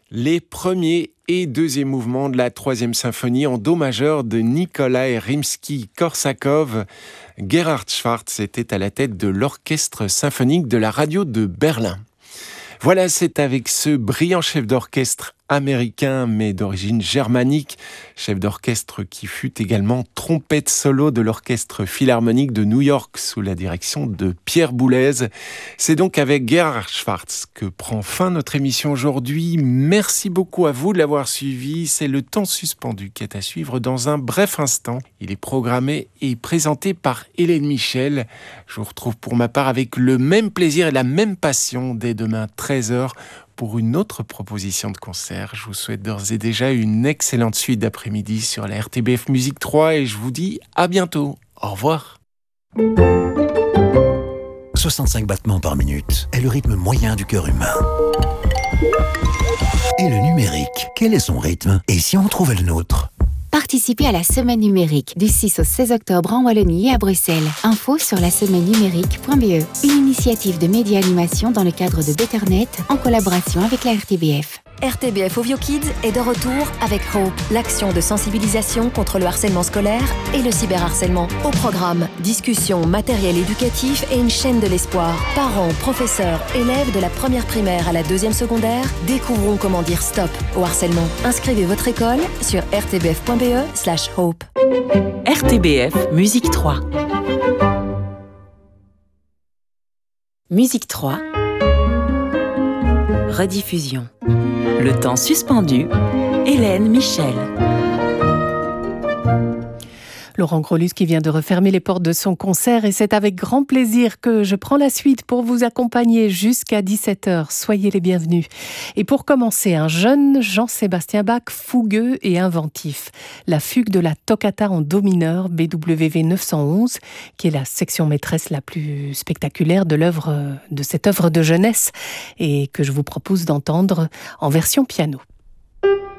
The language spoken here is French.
Les premiers et deuxième mouvements de la troisième symphonie en do majeur de Nikolaï Rimsky-Korsakov. Gerhard Schwarz était à la tête de l'orchestre symphonique de la radio de Berlin. Voilà, c'est avec ce brillant chef d'orchestre américain mais d'origine germanique, chef d'orchestre qui fut également trompette solo de l'orchestre philharmonique de New York sous la direction de Pierre Boulez. C'est donc avec Gerhard Schwarz que prend fin notre émission aujourd'hui. Merci beaucoup à vous de l'avoir suivi. C'est le temps suspendu qui est à suivre dans un bref instant. Il est programmé et présenté par Hélène Michel. Je vous retrouve pour ma part avec le même plaisir et la même passion dès demain 13h pour une autre proposition de concert. Je vous souhaite d'ores et déjà une excellente suite d'après-midi sur la RTBF Musique 3 et je vous dis à bientôt. Au revoir. 65 battements par minute est le rythme moyen du cœur humain. Et le numérique, quel est son rythme? Et si on trouvait le nôtre? Participez à la semaine numérique du 6 au 16 octobre en Wallonie et à Bruxelles. Info sur la semaine numérique.be. Une initiative de média-animation dans le cadre de Betternet en collaboration avec la RTBF. RTBF Ovio Kids est de retour avec Hope, l'action de sensibilisation contre le harcèlement scolaire et le cyberharcèlement. Au programme, discussions, matériel éducatif et une chaîne de l'espoir. Parents, professeurs, élèves de la première primaire à la deuxième secondaire, découvrons comment dire stop au harcèlement. Inscrivez votre école sur rtbf.be/hope. RTBF Musique 3. Musique 3. Rediffusion. Le temps suspendu, Hélène Michel. Laurent Grolus qui vient de refermer les portes de son concert et c'est avec grand plaisir que je prends la suite pour vous accompagner jusqu'à 17h. Soyez les bienvenus. Et pour commencer, un jeune Jean-Sébastien Bach fougueux et inventif. La fugue de la toccata en do mineur BWV 911, qui est la section maîtresse la plus spectaculaire de cette œuvre de jeunesse et que je vous propose d'entendre en version piano.